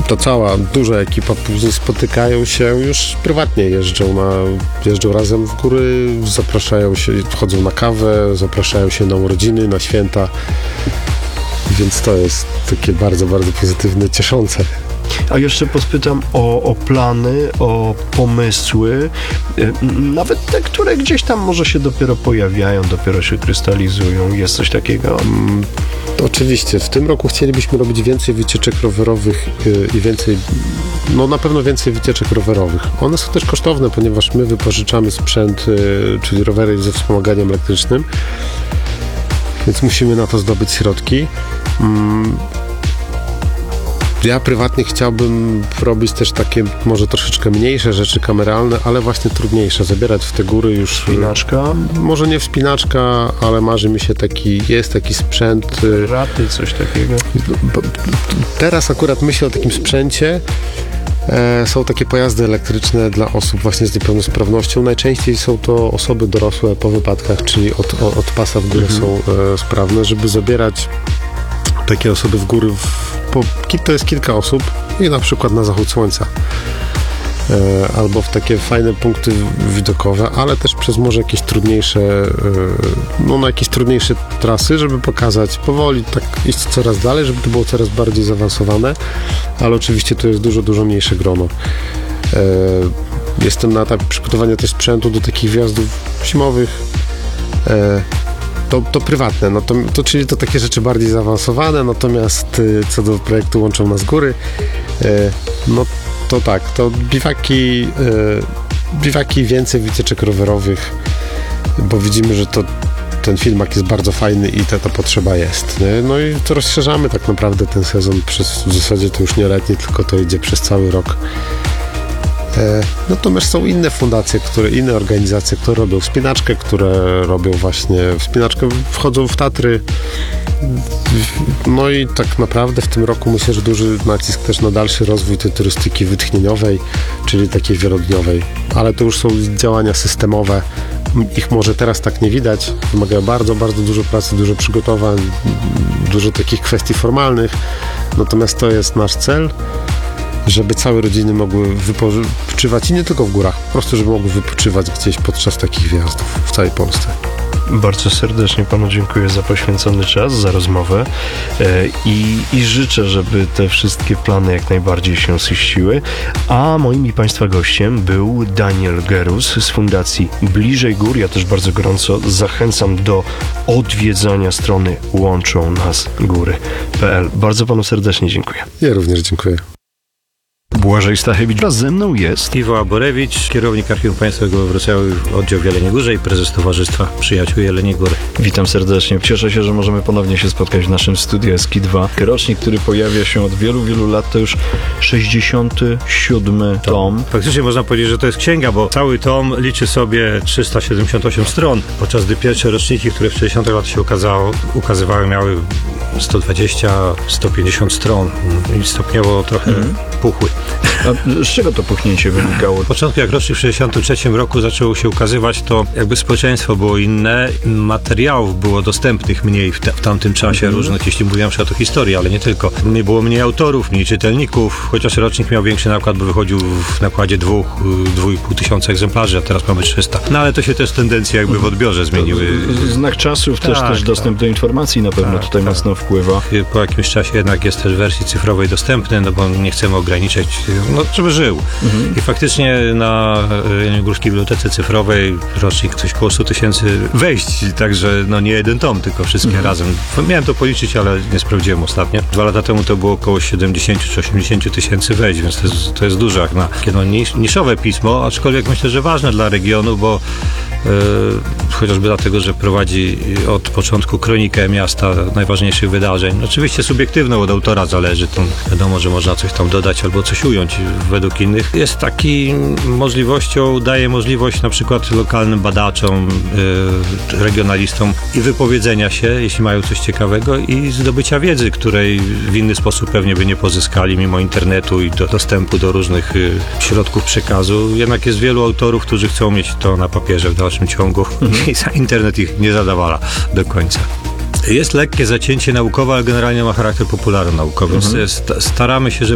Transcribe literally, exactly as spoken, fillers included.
ta cała duża ekipa później spotykają się, już prywatnie jeżdżą, na, jeżdżą razem w góry, zapraszają się, chodzą na kawę, zapraszają się na urodziny, na święta, więc to jest takie bardzo, bardzo pozytywne, cieszące. A jeszcze pospytam o, o plany, o pomysły, nawet te, które gdzieś tam może się dopiero pojawiają, dopiero się krystalizują. Jest coś takiego? Mm, oczywiście. W tym roku chcielibyśmy robić więcej wycieczek rowerowych yy, i więcej, no na pewno więcej wycieczek rowerowych. One są też kosztowne, ponieważ my wypożyczamy sprzęt, yy, czyli rowery ze wspomaganiem elektrycznym, więc musimy na to zdobyć środki. Mm, Ja prywatnie chciałbym robić też takie może troszeczkę mniejsze rzeczy kameralne, ale właśnie trudniejsze. Zabierać w te góry już... Wspinaczka? Może nie wspinaczka, ale marzy mi się taki, jest taki sprzęt... Raty, coś takiego? Teraz akurat myślę o takim sprzęcie. E, są takie pojazdy elektryczne dla osób właśnie z niepełnosprawnością. Najczęściej są to osoby dorosłe po wypadkach, czyli od, od pasa w górę mhm. są e, sprawne, żeby zabierać takie osoby w góry, w, po, to jest kilka osób i na przykład na zachód słońca e, albo w takie fajne punkty widokowe, ale też przez może jakieś trudniejsze e, no na jakieś trudniejsze trasy, żeby pokazać powoli, tak iść coraz dalej, żeby to było coraz bardziej zaawansowane, ale oczywiście to jest dużo, dużo mniejsze grono. E, jestem na etapie przygotowania też sprzętu do takich wjazdów zimowych. E, To, to prywatne, no to, to, czyli to takie rzeczy bardziej zaawansowane, natomiast y, co do projektu Łączą Nas Góry, y, no to tak, to biwaki, y, biwaki więcej wycieczek rowerowych, bo widzimy, że to ten filmak jest bardzo fajny i ta, ta potrzeba jest. Nie? No i to rozszerzamy tak naprawdę ten sezon, przez, w zasadzie to już nie letni, tylko to idzie przez cały rok. Natomiast są inne fundacje, które, inne organizacje, które robią wspinaczkę, które robią właśnie wspinaczkę, wchodzą w Tatry. No i tak naprawdę w tym roku myślę, że duży nacisk też na dalszy rozwój tej turystyki wytchnieniowej, czyli takiej wielodniowej. Ale to już są działania systemowe. Ich może teraz tak nie widać. Wymagają bardzo, bardzo dużo pracy, dużo przygotowań, dużo takich kwestii formalnych. Natomiast to jest nasz cel, żeby całe rodziny mogły wypoczywać i nie tylko w górach, po prostu żeby mogły wypoczywać gdzieś podczas takich wjazdów w całej Polsce. Bardzo serdecznie panu dziękuję za poświęcony czas, za rozmowę i, i życzę, żeby te wszystkie plany jak najbardziej się ziściły. A moim i państwa gościem był Daniel Gerus z Fundacji Bliżej Gór. Ja też bardzo gorąco zachęcam do odwiedzania strony łączą nas góry kropka p l. Bardzo panu serdecznie dziękuję. Ja również dziękuję. Błażej Stachewicz. Wraz ze mną jest Iwo Aborewicz, kierownik Archiwum Państwowego we Wrocławiu, oddział w Jeleniej Górze i prezes Towarzystwa Przyjaciół Jeleniej Góry. Witam serdecznie. Cieszę się, że możemy ponownie się spotkać w naszym studiu S K I dwa. Rocznik, który pojawia się od wielu, wielu lat, to już sześćdziesiąty siódmy tom. Faktycznie można powiedzieć, że to jest księga, bo cały tom liczy sobie trzysta siedemdziesiąt osiem stron, podczas gdy pierwsze roczniki, które w sześćdziesiątych latach się ukazało, ukazywały, miały sto dwadzieścia sto pięćdziesiąt stron i stopniowo trochę mm. puchły. A z czego to puchnięcie wynikało? W początku, jak rocznik w sześćdziesiątym trzecim roku zaczęło się ukazywać, to jakby społeczeństwo było inne, materiałów było dostępnych mniej w, te, w tamtym czasie, mm. różnych, jeśli mówię na przykład o historii, ale nie tylko. Nie było mniej autorów, mniej czytelników, chociaż rocznik miał większy nakład, bo wychodził w nakładzie dwóch, dwóch i pół tysiąca egzemplarzy, a teraz mamy trzysta. No ale to się też tendencje jakby w odbiorze zmieniły. Znak czasów, tak, też, też dostęp tak. do informacji na pewno tak, tutaj tak. mocno wpływa. Po jakimś czasie jednak jest też w wersji cyfrowej dostępny, no bo nie chcemy ograniczać, no żeby żył. Mhm. I faktycznie na Jeleniogórskiej Bibliotece Cyfrowej rocznik coś koło sto tysięcy wejść, także no nie jeden tom, tylko wszystkie mhm. razem. Miałem to policzyć, ale nie sprawdziłem ostatnio. Dwa lata temu to było około siedemdziesiąt czy osiemdziesiąt tysięcy wejść, więc to jest, to jest dużo jak na no, niszowe pismo, aczkolwiek myślę, że ważne dla regionu, bo Yy, chociażby dlatego, że prowadzi od początku kronikę miasta, najważniejszych wydarzeń. Oczywiście subiektywną od autora zależy, to wiadomo, że można coś tam dodać albo coś ująć według innych. Jest taki możliwością, daje możliwość na przykład lokalnym badaczom, yy, regionalistom i wypowiedzenia się, jeśli mają coś ciekawego, i zdobycia wiedzy, której w inny sposób pewnie by nie pozyskali mimo internetu i do, dostępu do różnych yy, środków przekazu. Jednak jest wielu autorów, którzy chcą mieć to na papierze w dalszym ciągu i internet ich nie zadawala do końca. Jest lekkie zacięcie naukowe, ale generalnie ma charakter popularno-naukowy, więc mhm. staramy się, żeby